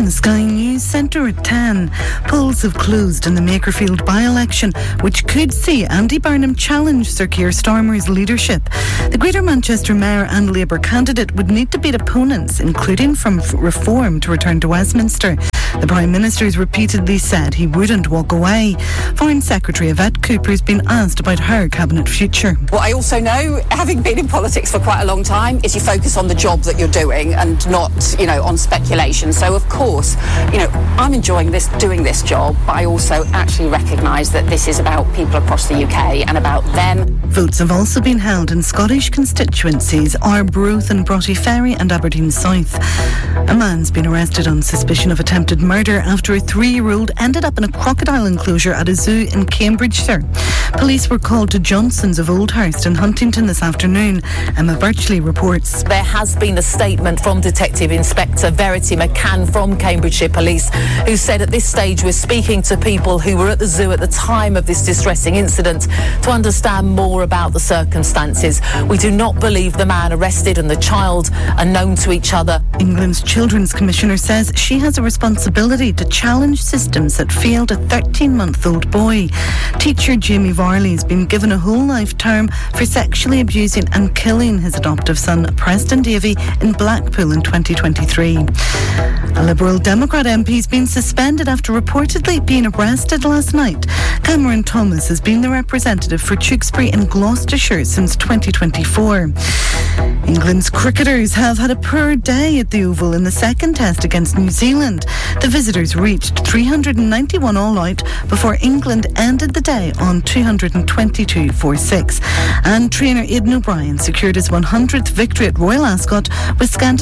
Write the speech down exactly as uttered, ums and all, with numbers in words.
From the Sky News Centre at ten, polls have closed in the Makerfield by-election, which could see Andy Burnham challenge Sir Keir Starmer's leadership. The Greater Manchester Mayor and Labour candidate would need to beat opponents, including from Reform, to return to Westminster. The Prime Minister has repeatedly said he wouldn't walk away. Foreign Secretary Yvette Cooper has been asked about her cabinet future. What I also know, having been in politics for quite a long time, is you focus on the job that you're doing and not, you know, on speculation. So, of course, you know, I'm enjoying this, doing this job, but I also actually recognise that this is about people across the U K and about them. Votes have also been held in Scottish constituencies Arbroath and Broughty Ferry and Aberdeen South. A man's been arrested on suspicion of attempted murder after a three-year-old ended up in a crocodile enclosure at a zoo in Cambridgeshire. Police were called to Johnson's of Oldhurst in Huntington this afternoon. Emma Birchley reports. There has been a statement from Detective Inspector Verity McCann from Cambridgeshire Police, who said at this stage we're speaking to people who were at the zoo at the time of this distressing incident to understand more about the circumstances. We do not believe the man arrested and the child are known to each other. England's Children's Commissioner says she has a responsibility to challenge systems that failed a thirteen-month-old boy. Teacher Jamie Varley has been given a whole life term for sexually abusing and killing his adoptive son Preston Davey in Blackpool in twenty twenty-three. A Liberal Democrat M P has been suspended after reportedly being arrested last night. Cameron Thomas has been the representative for Tewkesbury in Gloucestershire since twenty twenty-four. England's cricketers have had a poor day at the Oval in the second test against New Zealand. The visitors reached three hundred ninety-one all out before England ended the day on two hundred twenty-two for six. And trainer Aidan O'Brien secured his one hundredth victory at Royal Ascot with Scandinavia